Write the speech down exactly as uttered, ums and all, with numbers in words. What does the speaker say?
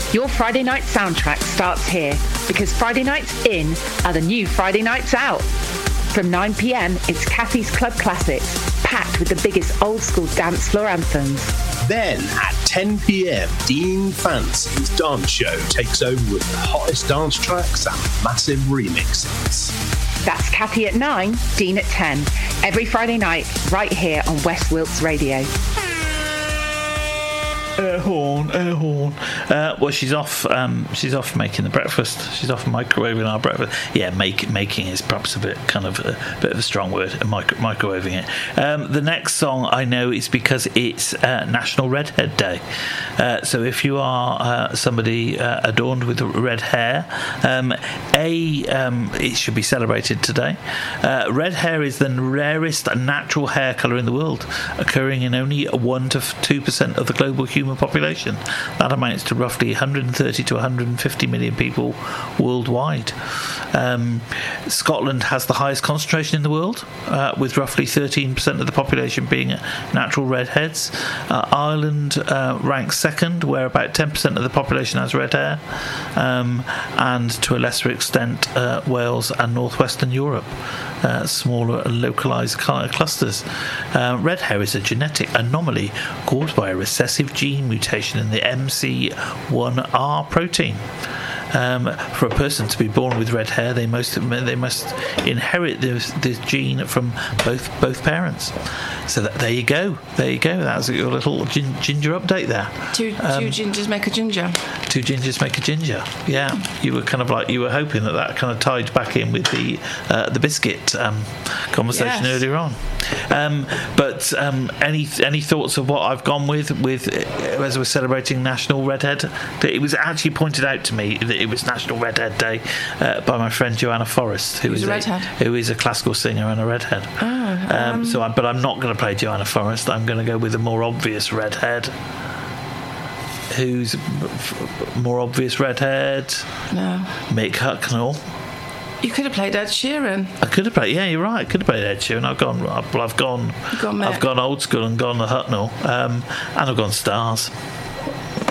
Your Friday night soundtrack starts here because Friday nights in are the new Friday nights out. From nine p.m, it's Kathy's Club Classics, packed with the biggest old school dance floor anthems. Then at ten p.m, Dean Fancy's dance show takes over with the hottest dance tracks and massive remixes. That's Kathy at nine, Dean at ten. Every Friday night, right here on West Wilts Radio. Air horn, air horn. Uh, well, she's off. Um, she's off making the breakfast. She's off microwaving our breakfast. Yeah, make, making is perhaps a bit kind of a bit of a strong word. Micro, microwaving it. Um, the next song I know is because it's uh, National Redhead Day. Uh, so if you are uh, somebody uh, adorned with red hair, um, a um, it should be celebrated today. Uh, red hair is the rarest natural hair colour in the world, occurring in only one to two percent of the global human population. That amounts to roughly one hundred thirty to one hundred fifty million people worldwide. Um, Scotland has the highest concentration in the world, uh, with roughly thirteen percent of the population being natural redheads. Uh, Ireland uh, ranks second, where about ten percent of the population has red hair, um, and to a lesser extent uh, Wales and northwestern Europe. Uh, smaller and localised clusters. Uh, red hair is a genetic anomaly caused by a recessive gene mutation in the M C one R protein. Um, for a person to be born with red hair, they must they must inherit this, this gene from both both parents. So that, there you go, there you go. That's your little gin, ginger update there. Two um, two gingers make a ginger. Two gingers make a ginger. Yeah, you were kind of like you were hoping that that kind of tied back in with the uh, the biscuit um, conversation yes. earlier on. Um, but um, any any thoughts of what I've gone with with uh, as we're celebrating National Redhead? It was actually pointed out to me that it was National Redhead Day uh, by my friend Joanna Forrest, who Who's is a redhead? A, who is a classical singer and a redhead. Oh, um, um, so, I, but I'm not going to play Joanna Forrest. I'm going to go with a more obvious redhead. Who's f- more obvious redhead? No. Mick Hucknall. You could have played Ed Sheeran. I could have played. Yeah, you're right. I could have played Ed Sheeran. I've gone. Well, I've gone. gone I've gone old school and gone the Hucknall, um, and I've gone Stars.